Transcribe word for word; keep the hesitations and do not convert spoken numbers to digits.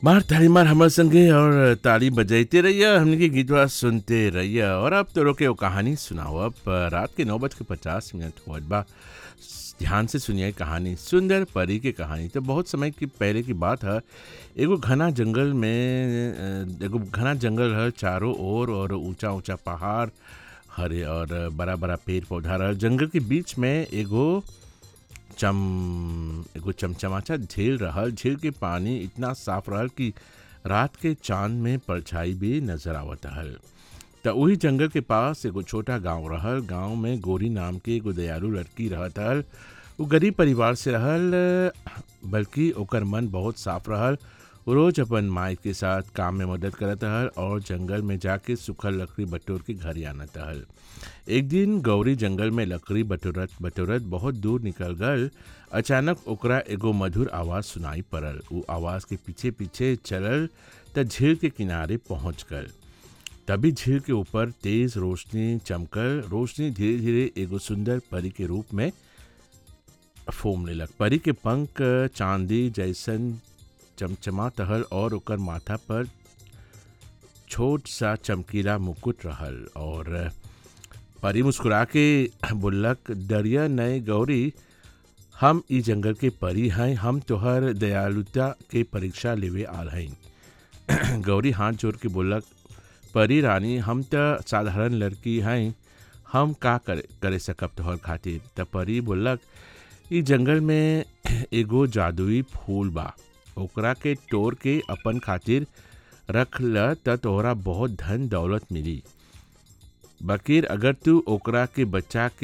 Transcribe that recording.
मार ताली मार हमर संगे और ताली बजाइते रहिए हमने की गीतवा सुनते रहिए। और अब तो रोके वो कहानी सुनाओ। अब रात के नौ बज के पचास मिनट हुआ बा। ध्यान से सुनिए कहानी सुंदर परी की कहानी। तो बहुत समय की पहले की बात है। एगो घना जंगल में एगो घना जंगल है चारों ओर और ऊंचा ऊंचा पहाड़ हरे और बड़ा बड़ा पेड़ पौधा रहा। जंगल के बीच में एगो चम एगो चमचमाचा झील रहल। झील के पानी इतना साफ रहल कि रात के चांद में परछाई भी नजर आवत रहल। त वही जंगल के पास एगो छोटा गांव रहल। गांव में गोरी नाम के एगो दयालु लड़की रहत रहल। वो गरीब परिवार से रहल, बल्कि ओकर मन बहुत साफ रहल। वो रोज अपन माई के साथ काम में मदद करत रहल और जंगल में जाके सूखल लकड़ी बटोर के घर आनत रहल। एक दिन गौरी जंगल में लकड़ी बटोरत बटोरत बहुत दूर निकल गल। अचानक ओकरा एगो मधुर आवाज सुनाई पड़ल। वो आवाज के पीछे पीछे चलल त झील के किनारे पहुंच गल। तभी झील के ऊपर तेज रोशनी चमकल। रोशनी धीरे धीरे एगो सुंदर परी के रूप में फोम लेलक। परी के पंख चांदी जैसन चमचमा तहल और ओकर माथा पर छोट सा चमकीला मुकुट रहल। और परी मुस्कुरा के बोलक, डरिया नए गौरी, हम ई जंगल के परी हैं। हम तोहर दयालुता के परीक्षा लेवे आल हैं। गौरी हाथ जोड़ के बोलक, परी रानी, हम तो साधारण लड़की हैं। हम का करे, करे सकब तोहर खातिर। त परी बोलक, ई जंगल में एगो जादुई फूल बा, ओकरा के तोड़ के अपन खातिर रख ल त तोहरा बहुत धन दौलत मिली। बकीर अगर तू ओकरा के बच्चा के